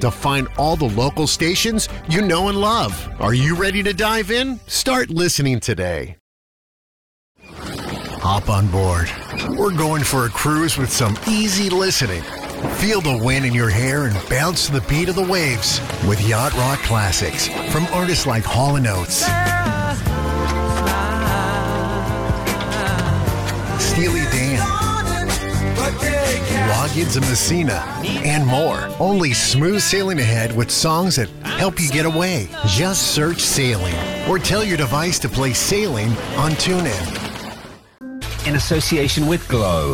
to find all the local stations you know and love. Are you ready to dive in? Start listening today. Hop on board. We're going for a cruise with some easy listening. Feel the wind in your hair and bounce to the beat of the waves with Yacht Rock classics from artists like Hall & Oates, Steely Dan, Loggins and Messina, and more. Only smooth sailing ahead with songs that help you get away. Just search Sailing or tell your device to play Sailing on TuneIn. In association with Glow.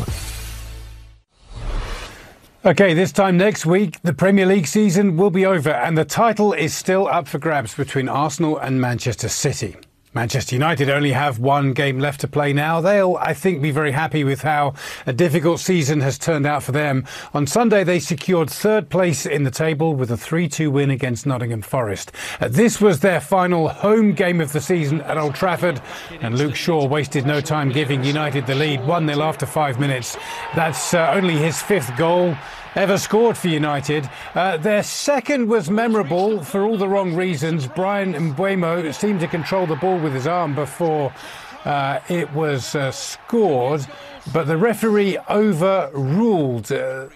OK, this time next week, the Premier League season will be over and the title is still up for grabs between Arsenal and Manchester City. Manchester United only have one game left to play now. They'll, I think, be very happy with how a difficult season has turned out for them. On Sunday, they secured third place in the table with a 3-2 win against Nottingham Forest. This was their final home game of the season at Old Trafford, and Luke Shaw wasted no time giving United the lead, 1-0 after 5 minutes. That's only his fifth goal ever scored for United. Their second was memorable for all the wrong reasons. Bryan Mbeumo seemed to control the ball with his arm before it was scored, but the referee overruled the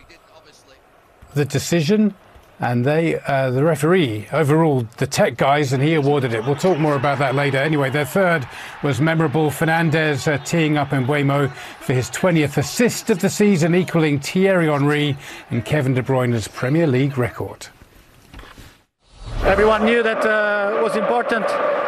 decision. And the referee overruled the tech guys and he awarded it. We'll talk more about that later. Anyway, their third was memorable. Fernandes teeing up Mbeumo for his 20th assist of the season, equaling Thierry Henry and Kevin De Bruyne's Premier League record. Everyone knew that was important,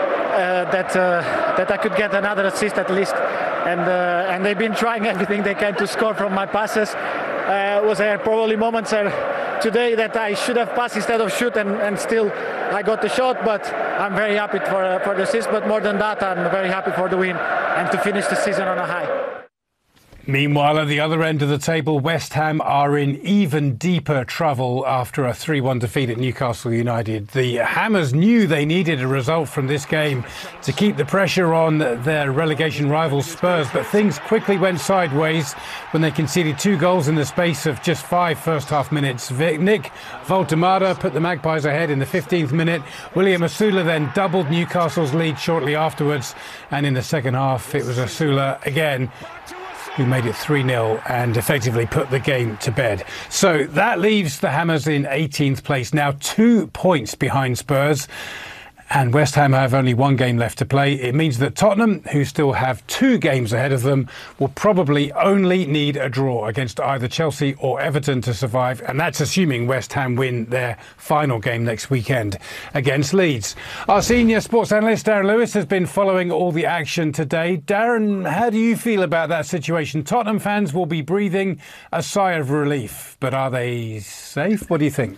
that I could get another assist at least. And they've been trying everything they can to score from my passes. Was there probably moments today that I should have passed instead of shoot, and still I got the shot, but I'm very happy for the assist. But more than that, I'm very happy for the win and to finish the season on a high. Meanwhile, at the other end of the table, West Ham are in even deeper trouble after a 3-1 defeat at Newcastle United. The Hammers knew they needed a result from this game to keep the pressure on their relegation rivals Spurs, but things quickly went sideways when they conceded 2 goals in the space of just 5 first-half minutes. Nick Voltemada put the Magpies ahead in the 15th minute. William Asula then doubled Newcastle's lead shortly afterwards, and in the second half it was Asula again who made it 3-0 and effectively put the game to bed. So that leaves the Hammers in 18th place, now 2 points behind Spurs. And West Ham have only 1 game left to play. It means that Tottenham, who still have 2 games ahead of them, will probably only need a draw against either Chelsea or Everton to survive. And that's assuming West Ham win their final game next weekend against Leeds. Our senior sports analyst, Darren Lewis, has been following all the action today. Darren, how do you feel about that situation? Tottenham fans will be breathing a sigh of relief, but are they safe? What do you think?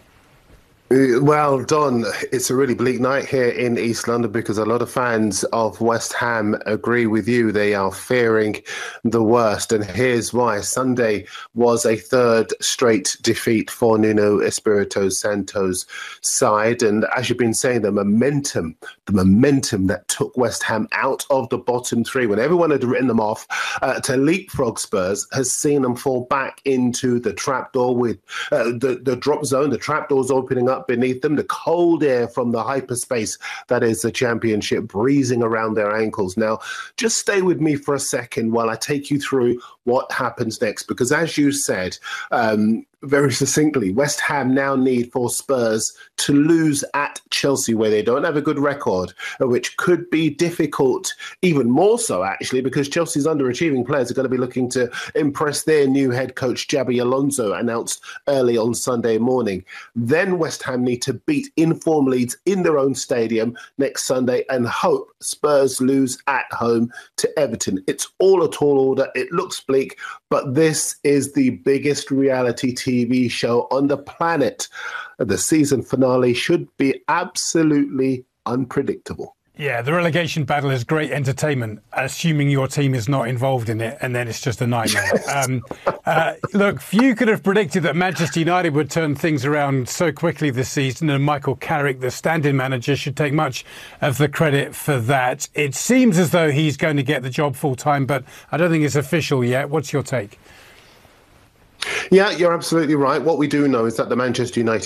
Well, Don, it's a really bleak night here in East London because a lot of fans of West Ham agree with you. They are fearing the worst. And here's why. Sunday was a third straight defeat for Nuno Espirito Santo's side. And as you've been saying, the momentum that took West Ham out of the bottom 3 when everyone had written them off to leapfrog Spurs has seen them fall back into the trapdoor with the drop zone, the trapdoors opening up beneath them, the cold air from the hyperspace that is the Championship breezing around their ankles. Now, just stay with me for a second while I take you through what happens next, because as you said, very succinctly, West Ham now need for Spurs to lose at Chelsea, where they don't have a good record, which could be difficult, even more so, actually, because Chelsea's underachieving players are going to be looking to impress their new head coach, Xabi Alonso, announced early on Sunday morning. Then West Ham need to beat inform Leeds in their own stadium next Sunday and hope Spurs lose at home to Everton. It's all a tall order. It looks bleak, but this is the biggest reality TV show on the planet. The season finale should be absolutely unpredictable. Yeah, the relegation battle is great entertainment, assuming your team is not involved in it, and then it's just a nightmare. Look, few could have predicted that Manchester United would turn things around so quickly this season, and Michael Carrick, the stand-in manager, should take much of the credit for that. It seems as though he's going to get the job full-time, but I don't think it's official yet. What's your take? Yeah, you're absolutely right. What we do know is that the Manchester United